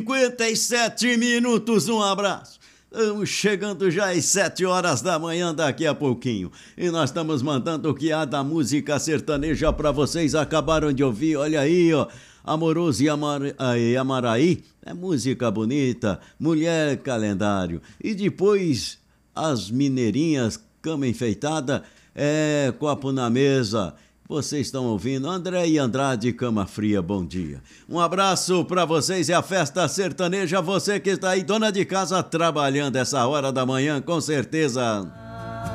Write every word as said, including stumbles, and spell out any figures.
cinquenta e sete minutos, um abraço. Estamos chegando já às sete horas da manhã daqui a pouquinho. E nós estamos mandando o que há da música sertaneja pra vocês. Acabaram de ouvir, olha aí, ó. Amoroso e, Amar... e Amaraí, é música bonita. Mulher Calendário. E depois, as Mineirinhas, Cama Enfeitada, é Copo na Mesa. Vocês estão ouvindo André e Andrade, Cama Fria, bom dia. Um abraço pra vocês e a festa sertaneja, você que está aí, dona de casa, trabalhando essa hora da manhã, com certeza.